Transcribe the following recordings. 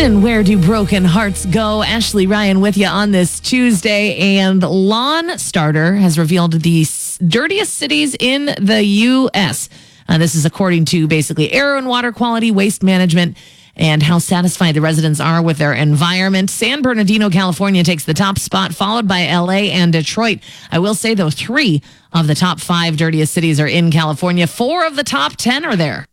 question, where do broken hearts go? Ashley Ryan with you on this Tuesday. And Lawn Starter has revealed the dirtiest cities in the U.S. This is according to basically air and water quality, waste management, and how satisfied the residents are with their environment. San Bernardino, California takes the top spot, followed by LA and Detroit. I will say, though, 3 of the top 5 dirtiest cities are in California. 4 of the top 10 are there.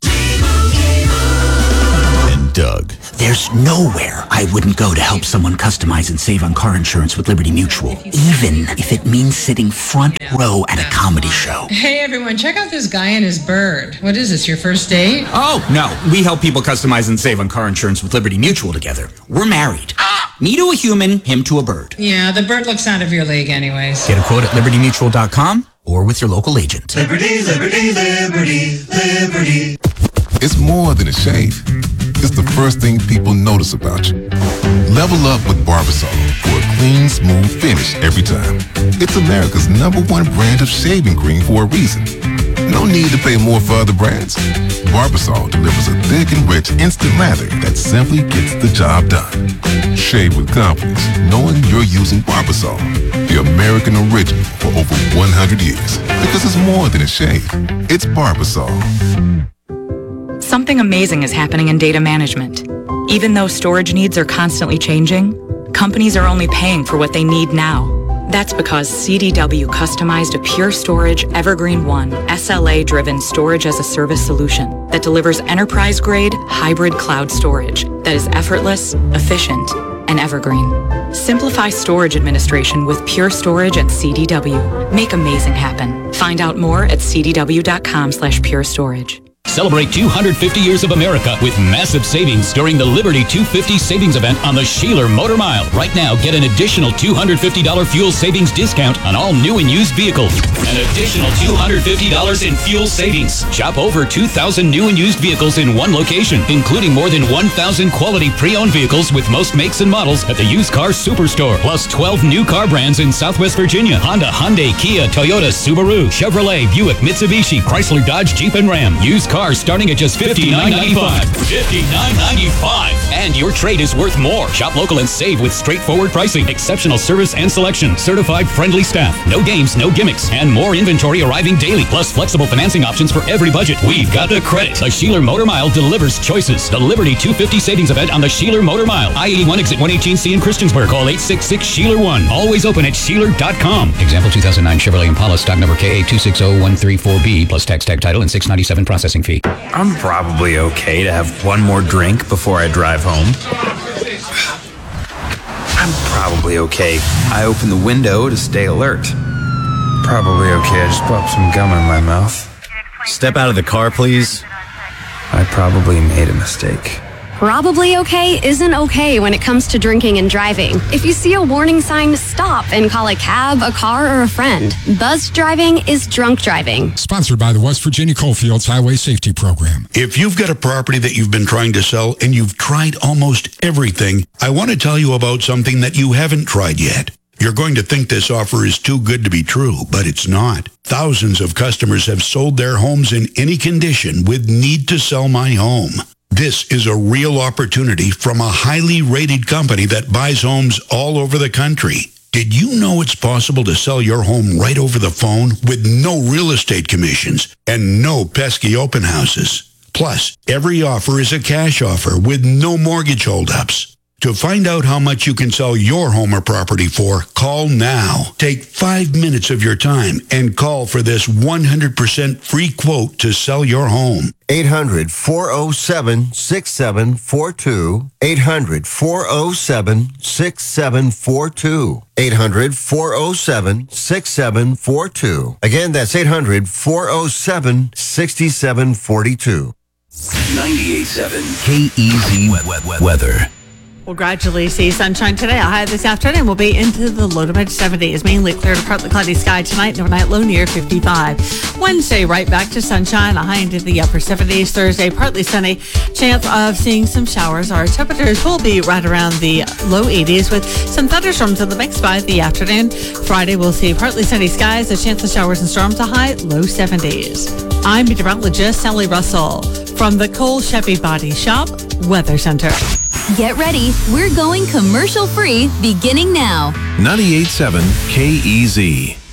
And Doug. There's nowhere I wouldn't go to help someone customize and save on car insurance with Liberty Mutual, even if it means sitting front row at a comedy show. Hey, everyone, check out this guy and his bird. What is this, your first date? Oh, no. We help people customize and save on car insurance with Liberty Mutual together. We're married. Me to a human, him to a bird. Yeah, the bird looks out of your league anyways. Get a quote at libertymutual.com or with your local agent. Liberty, liberty, liberty, liberty. It's more than a shave. It's the first thing people notice about you. Level up with Barbasol for a clean, smooth finish every time. It's America's #1 brand of shaving cream for a reason. No need to pay more for other brands. Barbasol delivers a thick and rich instant lather that simply gets the job done. Shave with confidence, knowing you're using Barbasol, the American original for over 100 years. Because it's more than a shave. It's Barbasol. Something amazing is happening in data management. Even though storage needs are constantly changing, companies are only paying for what they need now. That's because CDW customized a Pure Storage Evergreen One SLA-driven storage as a service solution that delivers enterprise-grade hybrid cloud storage that is effortless, efficient, and evergreen. Simplify storage administration with Pure Storage at CDW. Make amazing happen. Find out more at cdw.com/purestorage. Celebrate 250 years of America with massive savings during the Liberty 250 savings event on the Sheeler Motor Mile. Right now, get an additional $250 fuel savings discount on all new and used vehicles. An additional $250 in fuel savings. Shop over 2,000 new and used vehicles in one location, including more than 1,000 quality pre-owned vehicles with most makes and models at the Used Car Superstore. Plus 12 new car brands in Southwest Virginia. Honda, Hyundai, Kia, Toyota, Subaru, Chevrolet, Buick, Mitsubishi, Chrysler, Dodge, Jeep, and Ram. Used cars starting at just $59.95. $59.95. And your trade is worth more. Shop local and save with straightforward pricing, exceptional service and selection, certified friendly staff, no games, no gimmicks, and more inventory arriving daily, plus flexible financing options for every budget. We've got the credit. The Sheeler Motor Mile delivers choices. The Liberty 250 savings event on the Sheeler Motor Mile. I-81 exit 118C in Christiansburg. Call 866-SHEELER1. Always open at Sheeler.com. Example 2009 Chevrolet Impala stock number KA260134B plus tax tag title and $697 processing fee. I'm probably okay to have one more drink before I drive home. I'm probably okay. I open the window to stay alert. Probably okay. I just popped some gum in my mouth. Step out of the car, please. I probably made a mistake. Probably okay isn't okay when it comes to drinking and driving. If you see a warning sign, stop and call a cab, a car, or a friend. Buzzed driving is drunk driving. Sponsored by the West Virginia Coalfields Highway Safety Program. If you've got a property that you've been trying to sell and you've tried almost everything, I want to tell you about something that you haven't tried yet. You're going to think this offer is too good to be true, but it's not. Thousands of customers have sold their homes in any condition with Need to Sell My Home. This is a real opportunity from a highly rated company that buys homes all over the country. Did you know it's possible to sell your home right over the phone with no real estate commissions and no pesky open houses? Plus, every offer is a cash offer with no mortgage holdups. To find out how much you can sell your home or property for, call now. Take 5 minutes of your time and call for this 100% free quote to sell your home. 800-407-6742. 800-407-6742. 800-407-6742. Again, that's 800-407-6742. 98.7 KEZ weather. We'll gradually see sunshine today. A high this afternoon will be into the low to mid 70s. Mainly clear to partly cloudy sky tonight. Overnight low near 55. Wednesday, right back to sunshine. A high into the upper 70s. Thursday, partly sunny. Chance of seeing some showers. Our temperatures will be right around the low 80s with some thunderstorms in the mix by the afternoon. Friday, we'll see partly sunny skies. A chance of showers and storms. A high low 70s. I'm meteorologist Sally Russell from the Cole Chevy Body Shop Weather Center. Get ready. We're going commercial free beginning now. 98.7 KEZ.